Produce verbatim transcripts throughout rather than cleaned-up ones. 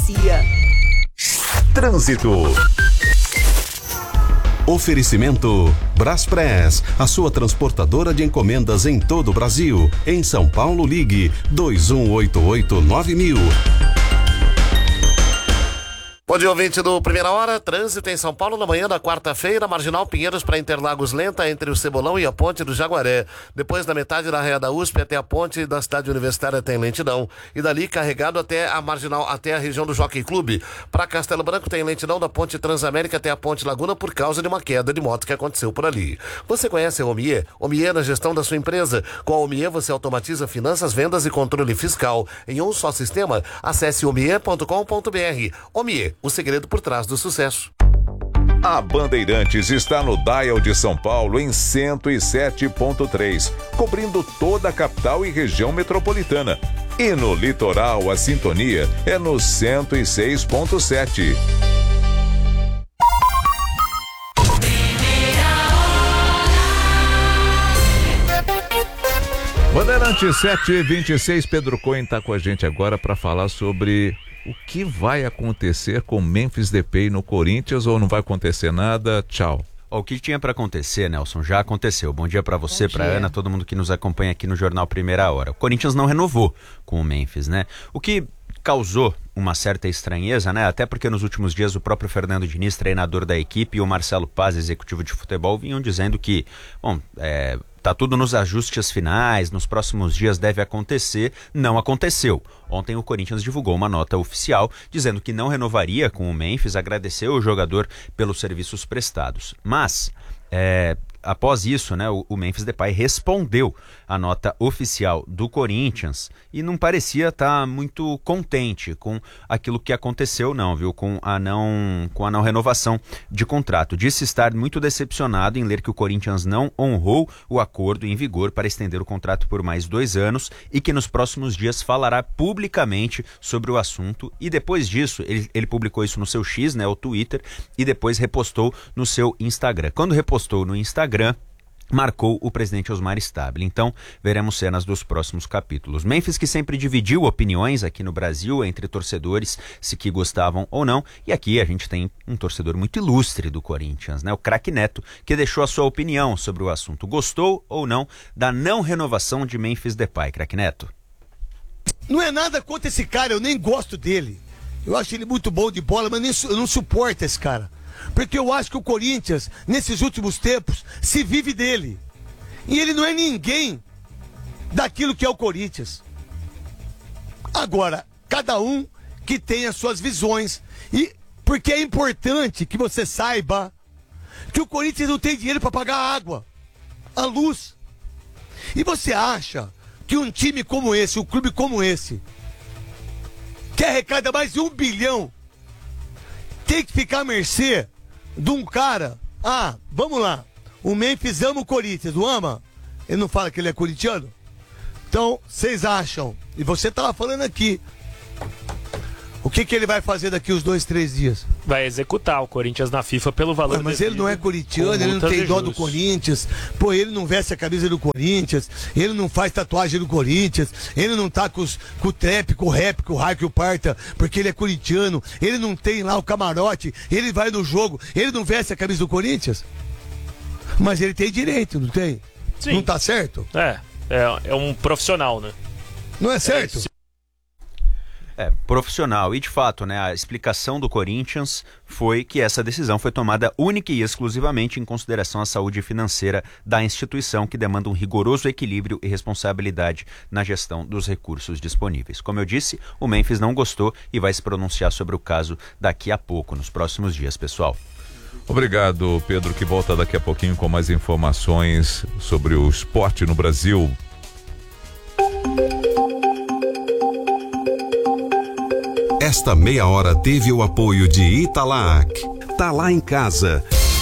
Delegacia. Trânsito. Oferecimento Braspress, a sua transportadora de encomendas em todo o Brasil. Em São Paulo, ligue dois um oito oito nove mil. Bom dia, ouvinte do Primeira Hora. Trânsito em São Paulo na manhã da quarta-feira. Marginal Pinheiros para Interlagos lenta entre o Cebolão e a Ponte do Jaguaré. Depois da metade da Raia da U S P até a Ponte da Cidade Universitária tem lentidão. E dali carregado até a Marginal, até a região do Jockey Clube. Para Castelo Branco tem lentidão da Ponte Transamérica até a Ponte Laguna por causa de uma queda de moto que aconteceu por ali. Você conhece a Omie? Omie na gestão da sua empresa. Com a Omie você automatiza finanças, vendas e controle fiscal em um só sistema. Acesse omie ponto com ponto br. Omie, o segredo por trás do sucesso. A Bandeirantes está no Dial de São Paulo em cento e sete ponto três, cobrindo toda a capital e região metropolitana. E no litoral a sintonia é no cento e seis ponto sete. Bandeirante sete e vinte e seis, Pedro Cohen está com a gente agora para falar sobre o que vai acontecer com Memphis Depay no Corinthians, ou não vai acontecer nada? Tchau. O que tinha para acontecer, Nelson, já aconteceu. Bom dia para você, para Ana, todo mundo que nos acompanha aqui no Jornal Primeira Hora. O Corinthians não renovou com o Memphis, né? O que causou uma certa estranheza, né? Até porque nos últimos dias o próprio Fernando Diniz, treinador da equipe, e o Marcelo Paz, executivo de futebol, vinham dizendo que, bom, é... tá tudo nos ajustes finais, nos próximos dias deve acontecer. Não aconteceu. Ontem o Corinthians divulgou uma nota oficial dizendo que não renovaria com o Memphis, agradeceu o jogador pelos serviços prestados. Mas, é, após isso, né, o, o Memphis Depay respondeu à nota oficial do Corinthians e não parecia estar muito contente com aquilo que aconteceu, não, viu? Com a não, com a não renovação de contrato. Disse estar muito decepcionado em ler que o Corinthians não honrou o acordo em vigor para estender o contrato por mais dois anos e que nos próximos dias falará publicamente sobre o assunto. E depois disso, ele, ele publicou isso no seu X, né, o Twitter, e depois repostou no seu Instagram. Quando repostou no Instagram, marcou o presidente Osmar Stabile. Então, veremos cenas dos próximos capítulos. Memphis, que sempre dividiu opiniões aqui no Brasil entre torcedores, se que gostavam ou não, e aqui a gente tem um torcedor muito ilustre do Corinthians, né? O craque Neto, que deixou a sua opinião sobre o assunto. Gostou ou não da não renovação de Memphis Depay, craque Neto? Não é nada contra esse cara, eu nem gosto dele. Eu acho ele muito bom de bola, mas nem, eu não suporto esse cara. Porque eu acho que o Corinthians, nesses últimos tempos, se vive dele. E ele não é ninguém daquilo que é o Corinthians. Agora, cada um que tem as suas visões. E porque é importante que você saiba que o Corinthians não tem dinheiro para pagar a água, a luz. E você acha que um time como esse, um clube como esse, que arrecada mais de um bilhão, tem que ficar à mercê de um cara? Ah, vamos lá, o Memphis ama o Corinthians, não ama? Ele não fala que ele é corintiano? Então, vocês acham, e você tava falando aqui, o que que ele vai fazer daqui os dois, três dias? Vai executar o Corinthians na FIFA pelo valor. Ué, mas ele não é corintiano, ele não tem dó do Corinthians, pô, ele não veste a camisa do Corinthians, ele não faz tatuagem do Corinthians, ele não tá com, os, com o trap, com o rap, com o raio, que o parta, porque ele é corintiano, ele não tem lá o camarote, ele vai no jogo, ele não veste a camisa do Corinthians? Mas ele tem direito, não tem? Sim. Não tá certo? É, é, é um profissional, né? Não é certo? É, É, profissional. E de fato, né, a explicação do Corinthians foi que essa decisão foi tomada única e exclusivamente em consideração à saúde financeira da instituição, que demanda um rigoroso equilíbrio e responsabilidade na gestão dos recursos disponíveis. Como eu disse, o Memphis não gostou e vai se pronunciar sobre o caso daqui a pouco, nos próximos dias, pessoal. Obrigado, Pedro, que volta daqui a pouquinho com mais informações sobre o esporte no Brasil. Esta meia hora teve o apoio de Italac. Tá lá em casa.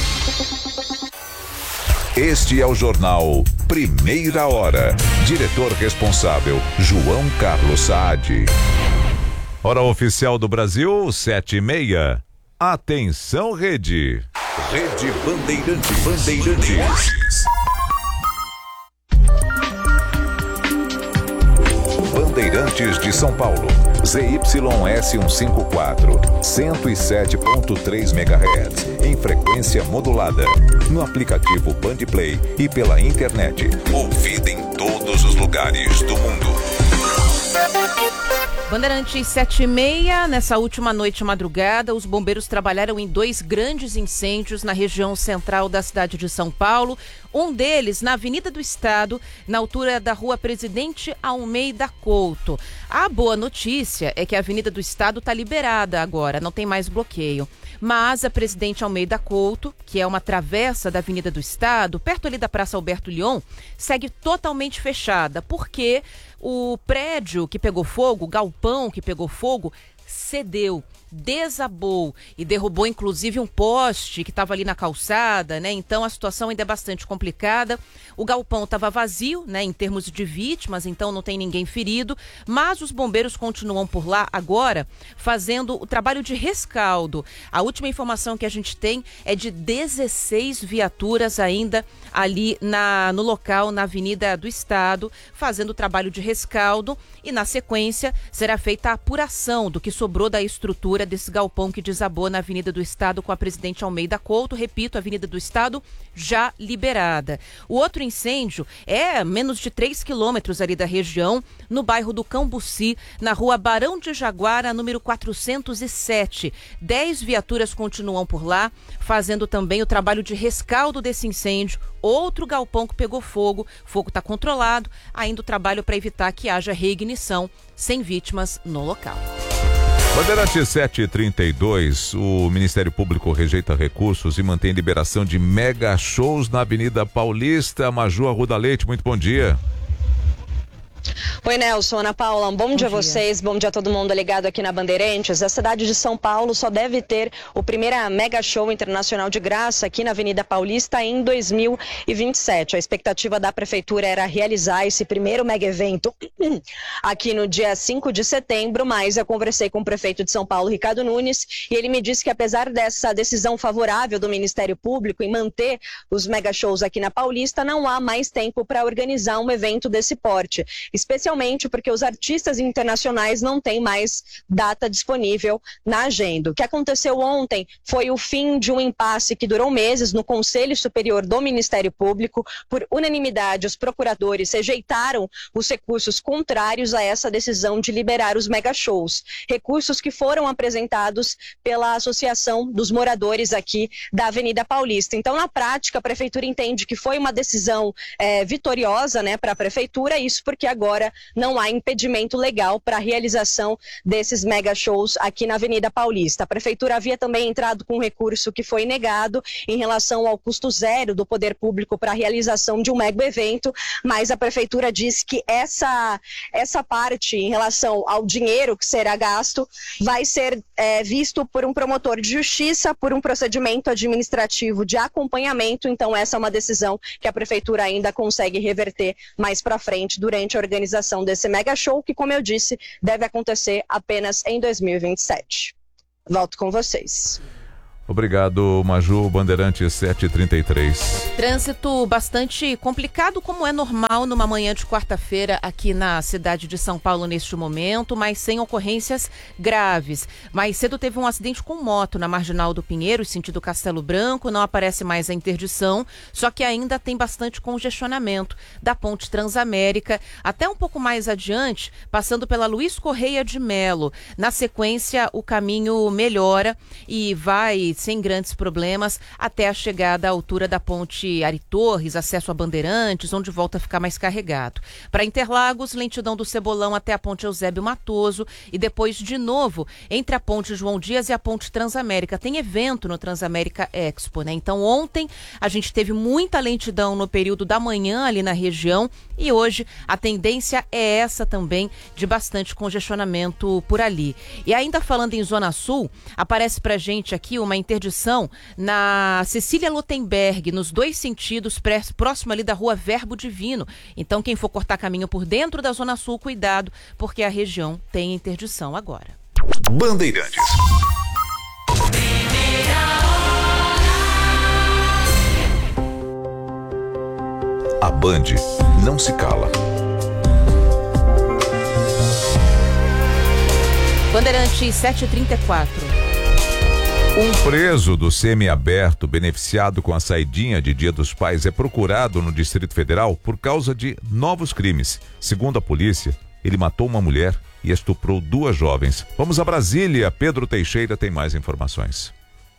Este é o Jornal Primeira Hora. Diretor responsável, João Carlos Saad. Hora oficial do Brasil, sete e meia. Atenção, Rede. Rede Bandeirantes. Bandeirantes. Bandeirantes de São Paulo. Z Y S cento e cinquenta e quatro, cento e sete ponto três megahertz, em frequência modulada, no aplicativo Bandplay e pela internet. Ouvida em todos os lugares do mundo. Bandeirantes sete e meia, nessa última noite madrugada, os bombeiros trabalharam em dois grandes incêndios na região central da cidade de São Paulo. Um deles na Avenida do Estado, na altura da Rua Presidente Almeida Couto. A boa notícia é que a Avenida do Estado está liberada agora, não tem mais bloqueio. Mas a Presidente Almeida Couto, que é uma travessa da Avenida do Estado, perto ali da Praça Alberto Lyon, segue totalmente fechada, porque o prédio que pegou fogo, o galpão que pegou fogo, cedeu, desabou e derrubou inclusive um poste que estava ali na calçada, né? Então a situação ainda é bastante complicada. O galpão estava vazio, né, em termos de vítimas, então não tem ninguém ferido, mas os bombeiros continuam por lá agora fazendo o trabalho de rescaldo. A última informação que a gente tem é de dezesseis viaturas ainda ali na, no local, na Avenida do Estado, fazendo o trabalho de rescaldo, e na sequência será feita a apuração do que sobrou da estrutura desse galpão que desabou na Avenida do Estado com a Presidente Almeida Couto. Repito, a Avenida do Estado já liberada. O outro incêndio é a menos de três quilômetros ali da região, no bairro do Cambuci, na rua Barão de Jaguara, número quatrocentos e sete. Dez viaturas continuam por lá, fazendo também o trabalho de rescaldo desse incêndio. Outro galpão que pegou fogo, fogo está controlado, ainda o trabalho para evitar que haja reignição, sem vítimas no local. Bandeirante sete e trinta e dois, o Ministério Público rejeita recursos e mantém liberação de mega shows na Avenida Paulista. Maju Arruda Leite, muito bom dia. Oi, Nelson, Ana Paula, um bom, bom dia a vocês, bom dia a todo mundo ligado aqui na Bandeirantes. A cidade de São Paulo só deve ter o primeiro mega show internacional de graça aqui na Avenida Paulista em dois mil e vinte e sete. A expectativa da prefeitura era realizar esse primeiro mega evento aqui no dia cinco de setembro, mas eu conversei com o prefeito de São Paulo, Ricardo Nunes, e ele me disse que apesar dessa decisão favorável do Ministério Público em manter os mega shows aqui na Paulista, não há mais tempo para organizar um evento desse porte. Especialmente porque os artistas internacionais não têm mais data disponível na agenda. O que aconteceu ontem foi o fim de um impasse que durou meses no Conselho Superior do Ministério Público. Por unanimidade, os procuradores rejeitaram os recursos contrários a essa decisão de liberar os mega shows. Recursos que foram apresentados pela Associação dos Moradores aqui da Avenida Paulista. Então, na prática, a Prefeitura entende que foi uma decisão é, vitoriosa, né, para a Prefeitura, isso porque agora Agora não há impedimento legal para a realização desses mega shows aqui na Avenida Paulista. A Prefeitura havia também entrado com um recurso que foi negado em relação ao custo zero do poder público para a realização de um mega evento, mas a Prefeitura disse que essa, essa parte em relação ao dinheiro que será gasto vai ser é, visto por um promotor de justiça, por um procedimento administrativo de acompanhamento. Então essa é uma decisão que a Prefeitura ainda consegue reverter mais para frente durante a organização desse mega show, que, como eu disse, deve acontecer apenas em dois mil e vinte e sete. Volto com vocês. Obrigado, Maju. Bandeirante sete e trinta e três. Trânsito bastante complicado, como é normal numa manhã de quarta-feira aqui na cidade de São Paulo neste momento, mas sem ocorrências graves. Mais cedo teve um acidente com moto na Marginal do Pinheiro, sentido Castelo Branco, não aparece mais a interdição, só que ainda tem bastante congestionamento da Ponte Transamérica, até um pouco mais adiante, passando pela Luiz Correia de Melo. Na sequência, o caminho melhora e vai sem grandes problemas até a chegada à altura da Ponte Ari Torres, acesso a Bandeirantes, onde volta a ficar mais carregado. Para Interlagos, lentidão do Cebolão até a Ponte Eusébio Matoso e depois de novo entre a Ponte João Dias e a Ponte Transamérica. Tem evento no Transamérica Expo, né? Então ontem a gente teve muita lentidão no período da manhã ali na região e hoje a tendência é essa também, de bastante congestionamento por ali. E ainda falando em Zona Sul, aparece pra gente aqui uma interdição na Cecília Lutemberg, nos dois sentidos, próximo ali da Rua Verbo Divino. Então, quem for cortar caminho por dentro da Zona Sul, cuidado, porque a região tem interdição agora. Bandeirantes. A Band não se cala. Bandeirantes sete e trinta e quatro. Um preso do semiaberto beneficiado com a saidinha de Dia dos Pais é procurado no Distrito Federal por causa de novos crimes. Segundo a polícia, ele matou uma mulher e estuprou duas jovens. Vamos a Brasília. Pedro Teixeira tem mais informações.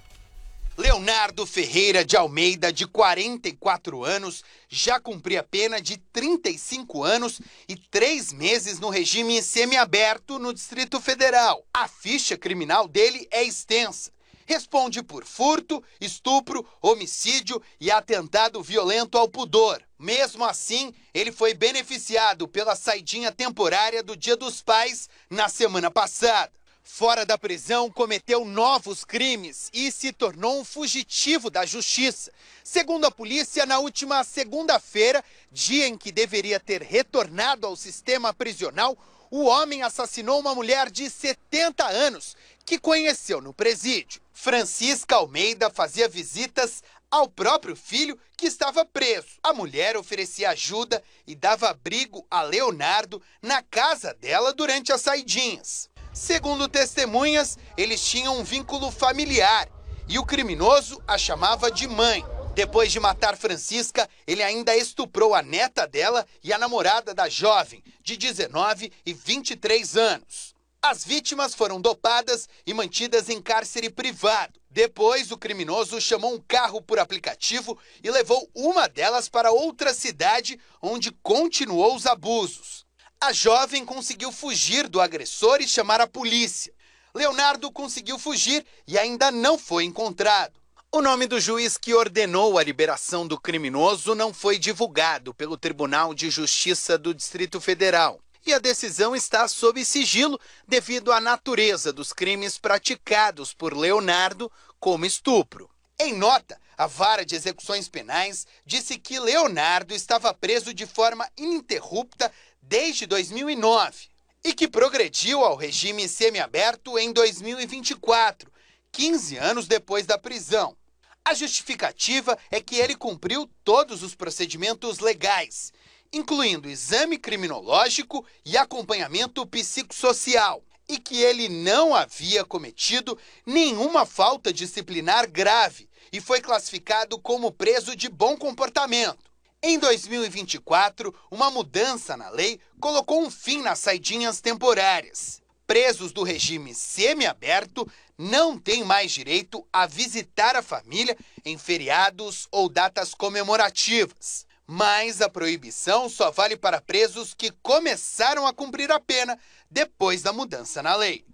Leonardo Ferreira de Almeida, de quarenta e quatro anos, já cumpria pena de trinta e cinco anos e três meses no regime semiaberto no Distrito Federal. A ficha criminal dele é extensa. Responde por furto, estupro, homicídio e atentado violento ao pudor. Mesmo assim, ele foi beneficiado pela saidinha temporária do Dia dos Pais na semana passada. Fora da prisão, cometeu novos crimes e se tornou um fugitivo da justiça. Segundo a polícia, na última segunda-feira, dia em que deveria ter retornado ao sistema prisional, o homem assassinou uma mulher de setenta anos que conheceu no presídio. Francisca Almeida fazia visitas ao próprio filho que estava preso. A mulher oferecia ajuda e dava abrigo a Leonardo na casa dela durante as saidinhas. Segundo testemunhas, eles tinham um vínculo familiar e o criminoso a chamava de mãe. Depois de matar Francisca, ele ainda estuprou a neta dela e a namorada da jovem, de dezenove e vinte e três anos. As vítimas foram dopadas e mantidas em cárcere privado. Depois, o criminoso chamou um carro por aplicativo e levou uma delas para outra cidade, onde continuou os abusos. A jovem conseguiu fugir do agressor e chamar a polícia. Leonardo conseguiu fugir e ainda não foi encontrado. O nome do juiz que ordenou a liberação do criminoso não foi divulgado pelo Tribunal de Justiça do Distrito Federal. E a decisão está sob sigilo devido à natureza dos crimes praticados por Leonardo, como estupro. Em nota, a Vara de Execuções Penais disse que Leonardo estava preso de forma ininterrupta desde dois mil e nove e que progrediu ao regime semiaberto em dois mil e vinte e quatro, quinze anos depois da prisão. A justificativa é que ele cumpriu todos os procedimentos legais, incluindo exame criminológico e acompanhamento psicossocial, e que ele não havia cometido nenhuma falta disciplinar grave e foi classificado como preso de bom comportamento. Em dois mil e vinte e quatro, uma mudança na lei colocou um fim nas saidinhas temporárias. Presos do regime semiaberto não têm mais direito a visitar a família em feriados ou datas comemorativas. Mas a proibição só vale para presos que começaram a cumprir a pena depois da mudança na lei.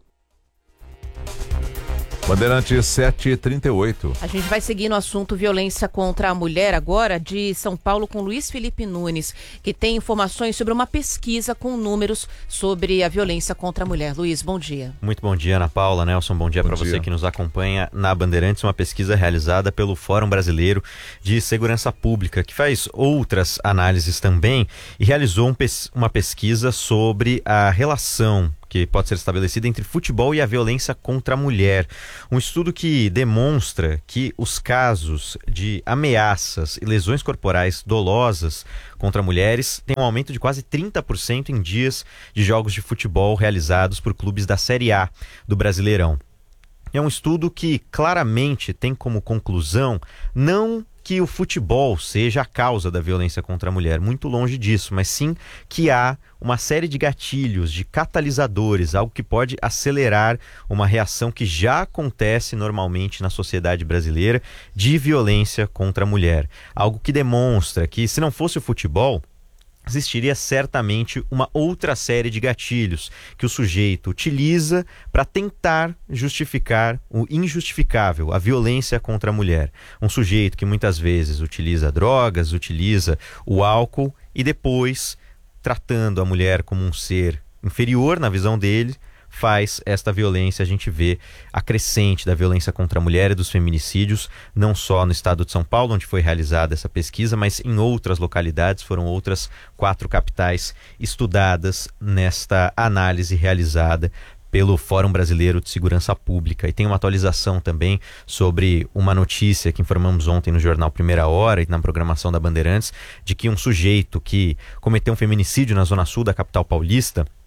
Bandeirantes sete e trinta e oito. A gente vai seguir no assunto violência contra a mulher agora, de São Paulo, com Luiz Felipe Nunes, que tem informações sobre uma pesquisa com números sobre a violência contra a mulher. Luiz, bom dia. Muito bom dia, Ana Paula, Nelson, bom dia para você que nos acompanha na Bandeirantes, uma pesquisa realizada pelo Fórum Brasileiro de Segurança Pública, que faz outras análises também e realizou um pes- uma pesquisa sobre a relação que pode ser estabelecida entre futebol e a violência contra a mulher. Um estudo que demonstra que os casos de ameaças e lesões corporais dolosas contra mulheres têm um aumento de quase trinta por cento em dias de jogos de futebol realizados por clubes da Série A do Brasileirão. É um estudo que claramente tem como conclusão não que o futebol seja a causa da violência contra a mulher, muito longe disso, mas sim que há uma série de gatilhos, de catalisadores, algo que pode acelerar uma reação que já acontece normalmente na sociedade brasileira de violência contra a mulher. Algo que demonstra que, se não fosse o futebol, existiria certamente uma outra série de gatilhos que o sujeito utiliza para tentar justificar o injustificável, a violência contra a mulher. Um sujeito que muitas vezes utiliza drogas, utiliza o álcool e depois, tratando a mulher como um ser inferior na visão dele, faz esta violência. A gente vê a crescente da violência contra a mulher e dos feminicídios, não só no estado de São Paulo, onde foi realizada essa pesquisa, mas em outras localidades. Foram outras quatro capitais estudadas nesta análise realizada pelo Fórum Brasileiro de Segurança Pública. E tem uma atualização também sobre uma notícia que informamos ontem no jornal Primeira Hora e na programação da Bandeirantes, de que um sujeito que cometeu um feminicídio na zona sul da capital paulista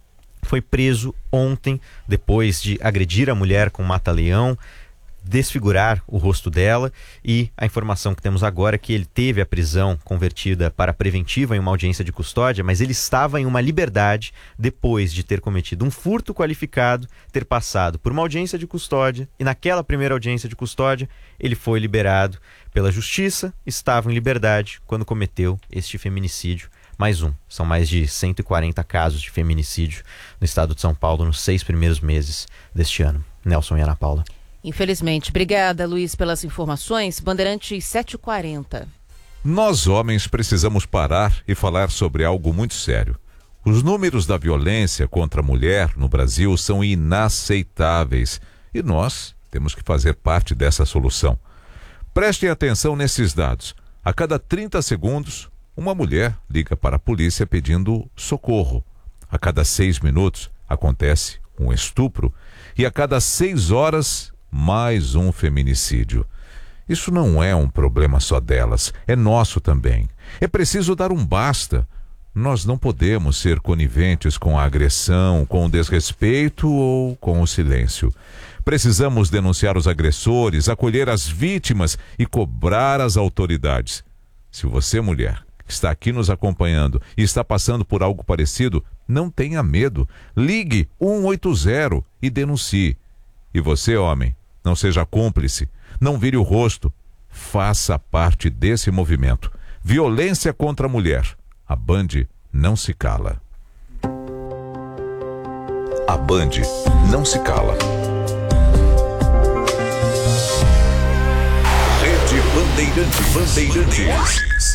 foi preso ontem depois de agredir a mulher com mata-leão, desfigurar o rosto dela, e a informação que temos agora é que ele teve a prisão convertida para preventiva em uma audiência de custódia, mas ele estava em uma liberdade depois de ter cometido um furto qualificado, ter passado por uma audiência de custódia, e naquela primeira audiência de custódia ele foi liberado pela justiça, estava em liberdade quando cometeu este feminicídio. Mais um. São mais de cento e quarenta casos de feminicídio no estado de São Paulo nos seis primeiros meses deste ano. Nelson e Ana Paula. Infelizmente. Obrigada, Luiz, pelas informações. Bandeirantes sete e quarenta. Nós, homens, precisamos parar e falar sobre algo muito sério. Os números da violência contra a mulher no Brasil são inaceitáveis e nós temos que fazer parte dessa solução. Prestem atenção nesses dados. A cada trinta segundos, uma mulher liga para a polícia pedindo socorro. A cada seis minutos acontece um estupro e a cada seis horas mais um feminicídio. Isso não é um problema só delas, é nosso também. É preciso dar um basta. Nós não podemos ser coniventes com a agressão, com o desrespeito ou com o silêncio. Precisamos denunciar os agressores, acolher as vítimas e cobrar as autoridades. Se você, mulher, está aqui nos acompanhando e está passando por algo parecido, não tenha medo. Ligue um oito zero e denuncie. E você, homem, não seja cúmplice, não vire o rosto, faça parte desse movimento. Violência contra a mulher. A Band não se cala. A Band não se cala. Rede Bandeirantes. Bandeirantes.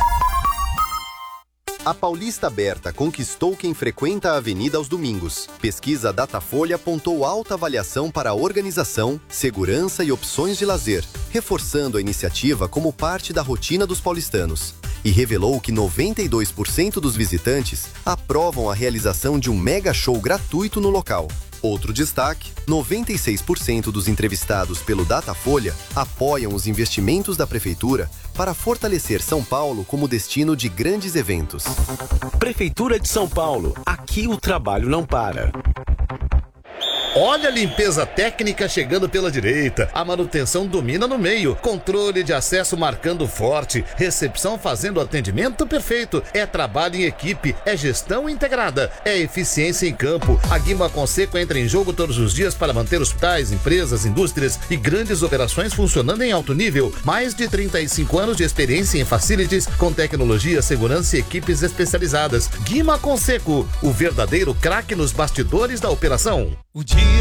A Paulista Aberta conquistou quem frequenta a avenida aos domingos. Pesquisa Datafolha apontou alta avaliação para a organização, segurança e opções de lazer, reforçando a iniciativa como parte da rotina dos paulistanos. E revelou que noventa e dois por cento dos visitantes aprovam a realização de um mega show gratuito no local. Outro destaque, noventa e seis por cento dos entrevistados pelo Datafolha apoiam os investimentos da Prefeitura para fortalecer São Paulo como destino de grandes eventos. Prefeitura de São Paulo, aqui o trabalho não para. Olha a limpeza técnica chegando pela direita, a manutenção domina no meio, controle de acesso marcando forte, recepção fazendo atendimento perfeito, é trabalho em equipe, é gestão integrada, é eficiência em campo. A Guima Conceco entra em jogo todos os dias para manter hospitais, empresas, indústrias e grandes operações funcionando em alto nível. Mais de trinta e cinco anos de experiência em facilities, com tecnologia, segurança e equipes especializadas. Guima Conceco, o verdadeiro craque nos bastidores da operação. O dia